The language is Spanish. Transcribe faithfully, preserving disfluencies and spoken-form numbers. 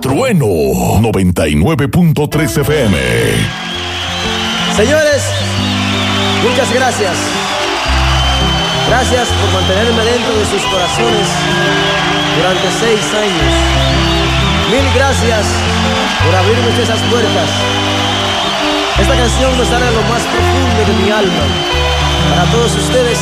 Trueno noventa y nueve punto tres F M. Señores, muchas gracias. Gracias por mantenerme dentro de sus corazones durante seis años. Mil gracias por abrirme esas puertas. Esta canción me sale de lo más profundo de mi alma. Para todos ustedes,